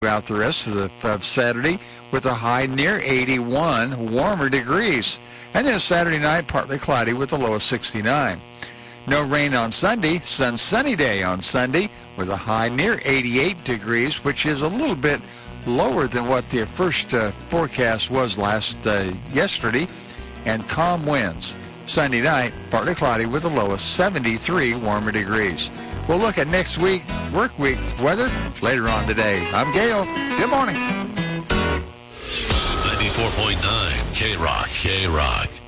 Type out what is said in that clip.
Out the rest of Saturday with a high near 81 warmer degrees. And then Saturday night, partly cloudy with a low of 69. No rain on Sunday. Sunny day on Sunday with a high near 88 degrees, which is a little bit lower than what the first forecast was yesterday. And calm winds. Sunday night, partly cloudy with a low of 73 warmer degrees. We'll look at next week, work week weather later on today. I'm Gale. Good morning. 94.9 K-Rock.